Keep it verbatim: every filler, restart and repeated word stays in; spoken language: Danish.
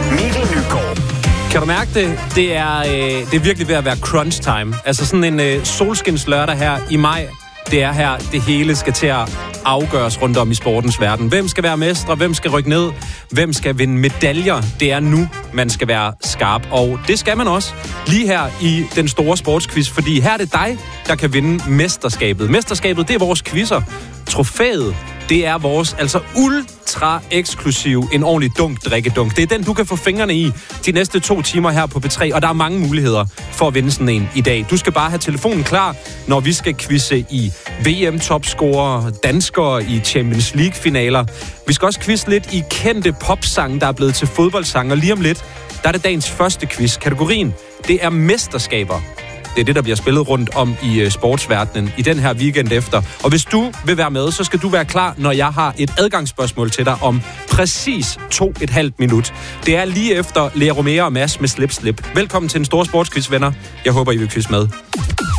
Mikkel Nygaard. Kan du mærke det? Det er, øh, det er virkelig ved at være crunch time. Altså sådan en øh, solskins lørdag her i maj. Det er her, det hele skal til at afgøres rundt om i sportens verden. Hvem skal være mestre? Hvem skal rykke ned? Hvem skal vinde medaljer? Det er nu, man skal være skarp. Og det skal man også lige her i den store sportsquiz, fordi her er det dig, der kan vinde mesterskabet. Mesterskabet, det er vores quizzer. Trofæet, det er vores altså ultra eksklusiv, en ordentlig dunk drikkedunk. Det er den, du kan få fingrene i de næste to timer her på P tre, og der er mange muligheder for at vinde sådan en i dag. Du skal bare have telefonen klar, når vi skal quizze i V M-topscorer, danskere i Champions League-finaler. Vi skal også quizze lidt i kendte popsange, der er blevet til fodboldsange, og lige om lidt, der er det dagens første quiz. Kategorien, det er mesterskaber. Det er det, der bliver spillet rundt om i uh, sportsverdenen i den her weekend efter. Og hvis du vil være med, så skal du være klar, når jeg har et adgangsspørgsmål til dig om præcis to et halvt minut. Det er lige efter Lea Romero og Mads med Slip Slip. Velkommen til den store sportsquiz, venner. Jeg håber, I vil quizze med.